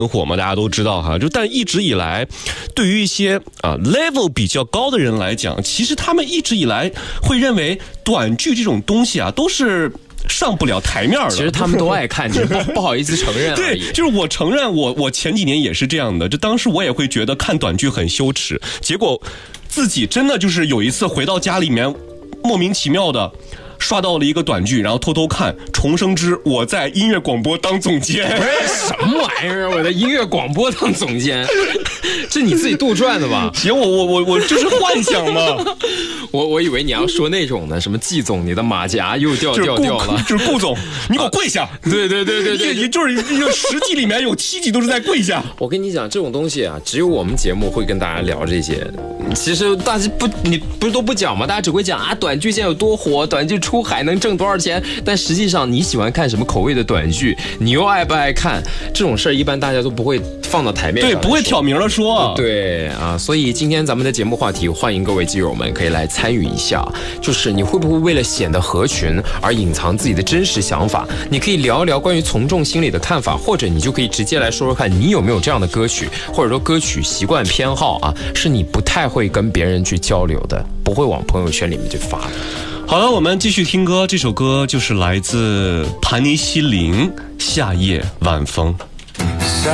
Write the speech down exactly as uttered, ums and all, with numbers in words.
很火嘛，大家都知道哈。就但一直以来，对于一些啊 level 比较高的人来讲，其实他们一直以来会认为短剧这种东西啊，都是上不了台面的。 其实他们都爱看，只是不不好意思承认而已。 对，就是我承认我，我前几年也是这样的。就当时我也会觉得看短剧很羞耻，结果自己真的就是有一次回到家里面，莫名其妙的刷到了一个短剧，然后偷偷看《重生之我在音乐广播当总监》。 什么玩意儿？我在音乐广播当总监，这你自己杜撰的吧？ 行，我我我我就是幻想嘛。 我我以为你要说那种的，什么季总，你的马甲又掉掉掉了， 就是顾总，你给我跪下。 对对对对对， 也就是十集里面有七集都是在跪下。 我跟你讲，这种东西啊，只有我们节目会跟大家聊这些。其实大家不，你不是都不讲吗？大家只会讲啊，短剧现在有多火，短剧出海能挣多少钱。但实际上，你喜欢看什么口味的短剧，你又爱不爱看，这种事儿一般大家都不会放到台面上， 对，不会挑明了说。 对啊，所以今天咱们的节目话题，欢迎各位基友们可以来参与一下，就是你会不会为了显得合群而隐藏自己的真实想法？你可以聊一聊关于从众心理的看法，或者你就可以直接来说说看，你有没有这样的歌曲，或者说歌曲习惯偏好啊，是你不太会跟别人去交流的，不会往朋友圈里面去发的。 好了，我们继续听歌，这首歌就是来自盘尼西林《夏夜晚风》。